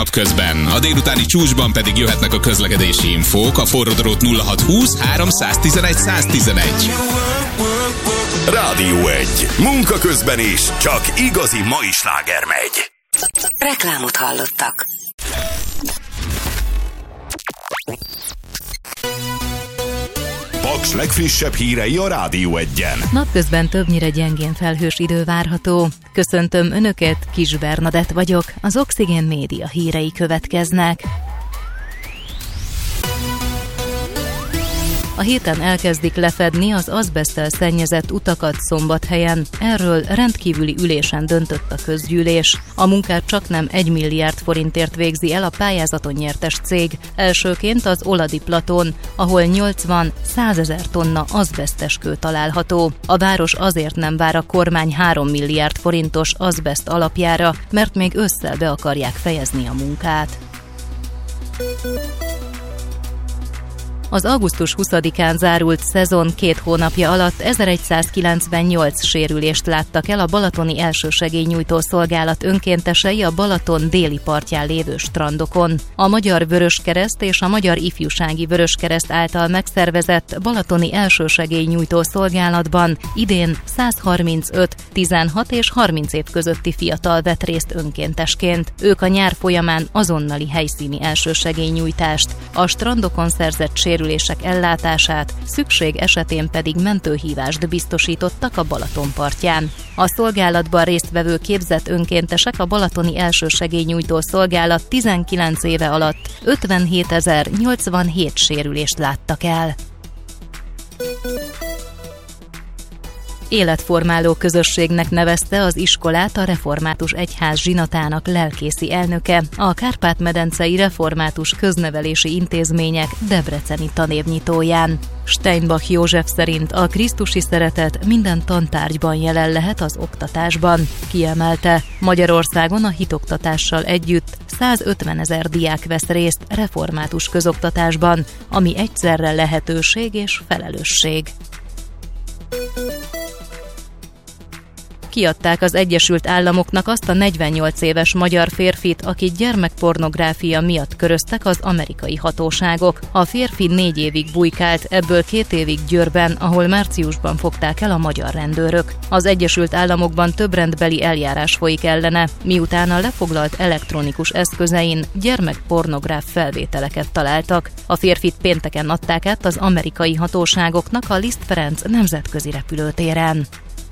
napközben. A délutáni csúcsban pedig jöhetnek a közlekedési infók, a forródrót 0620 311 111. Rádió 1. Munka közben is csak igazi mai sláger megy. Reklámot hallottak. Paks legfrissebb hírei a Rádió 1-en. Napközben többnyire gyengén felhős idő várható. Köszöntöm Önöket, Kis Bernadett vagyok, az Oxigén Média hírei következnek. A héten elkezdik lefedni az azbeszttel szennyezett utakat Szombathelyen. Erről rendkívüli ülésen döntött a közgyűlés. A munkát csaknem 1 milliárd forintért végzi el a pályázaton nyertes cég. Elsőként az Oladi platón, ahol 80-100 000 tonna azbesztes kő található. A város azért nem vár a kormány 3 milliárd forintos azbeszt alapjára, mert még ősszel be akarják fejezni a munkát. Az augusztus 20-án zárult szezon 2 hónapja alatt 1198 sérülést láttak el a balatoni elsősegélynyújtó szolgálat önkéntesei a Balaton déli partján lévő strandokon. A Magyar Vöröskereszt és a Magyar Ifjúsági Vöröskereszt által megszervezett balatoni elsősegélynyújtó szolgálatban idén 135, 16 és 30 év közötti fiatal vett részt önkéntesként. Ők a nyár folyamán azonnali helyszíni elsősegélynyújtást, a strandokon szerzett sérülések ellátását, szükség esetén pedig mentőhívást biztosítottak a Balaton partján. A szolgálatban résztvevő képzett önkéntesek a balatoni elsősegélynyújtó szolgálat 19 éve alatt 57.087 sérülést láttak el. Életformáló közösségnek nevezte az iskolát a Református Egyház zsinatának lelkészi elnöke, a Kárpát-medencei Református Köznevelési Intézmények debreceni tanévnyitóján. Steinbach József szerint a krisztusi szeretet minden tantárgyban jelen lehet az oktatásban. Kiemelte, Magyarországon a hitoktatással együtt 150 000 diák vesz részt református közoktatásban, ami egyszerre lehetőség és felelősség. Kiadták az Egyesült Államoknak azt a 48 éves magyar férfit, akit gyermekpornográfia miatt köröztek az amerikai hatóságok. A férfi 4 évig bujkált, ebből 2 évig Győrben, ahol márciusban fogták el a magyar rendőrök. Az Egyesült Államokban több rendbeli eljárás folyik ellene, miután a lefoglalt elektronikus eszközein gyermekpornográf felvételeket találtak. A férfit pénteken adták át az amerikai hatóságoknak a Liszt Ferenc nemzetközi repülőtéren.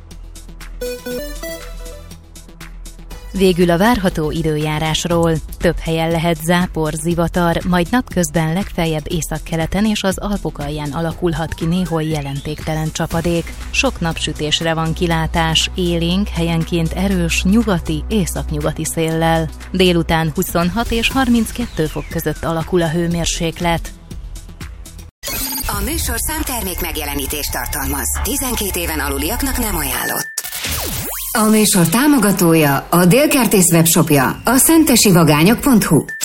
Végül a várható időjárásról. Több helyen lehet zápor, zivatar, majd napközben legfeljebb északkeleten és az Alpok alján alakulhat ki néhol jelentéktelen csapadék. Sok napsütésre van kilátás, élénk, helyenként erős nyugati, északnyugati széllel. Délután 26 és 32 fok között alakul a hőmérséklet. A műsor számtermék megjelenítést tartalmaz. 12 éven aluliaknak nem ajánlott. A műsor támogatója, a Dél Kertész webshopja, a szentesivagányok.hu.